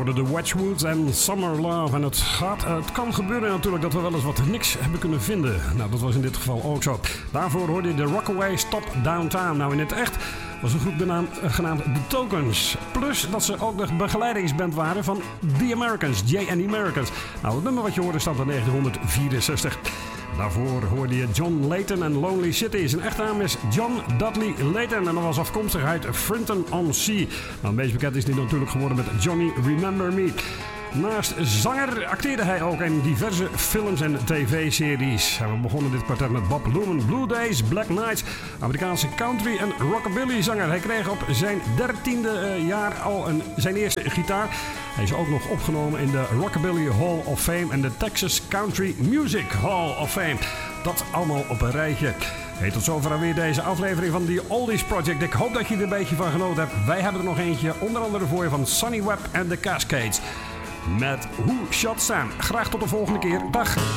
hoorde de Wedgwoods en Summer Love. En het kan gebeuren natuurlijk dat we wel eens wat niks hebben kunnen vinden. Nou, dat was in dit geval ook zo. Daarvoor hoorde je de Rockaway Stop Downtown. Nou, in het echt was een groep genaamd The Tokens. Plus dat ze ook de begeleidingsband waren van The Americans, J and the Americans. Nou, het nummer wat je hoorde stamt in 1964. Daarvoor hoorde je John Layton en Lonely City. Zijn echte naam is John Dudley Layton en dat was afkomstig uit Frinton-on-Sea. Nou, het meest bekend is hij natuurlijk geworden met Johnny Remember Me. Naast zanger acteerde hij ook in diverse films en tv-series. We begonnen dit kwartet met Bob Lumen, Blue Days, Black Nights, Amerikaanse country en rockabilly zanger. Hij kreeg op zijn 13e jaar al zijn eerste gitaar. Hij is ook nog opgenomen in de Rockabilly Hall of Fame en de Texas Country Music Hall of Fame. Dat allemaal op een rijtje. Hey, tot zover alweer deze aflevering van The Oldies Project. Ik hoop dat je er een beetje van genoten hebt. Wij hebben er nog eentje, onder andere voor je van Sonny Webb en The Cascades. Met Who Shot Sam. Graag tot de volgende keer. Dag!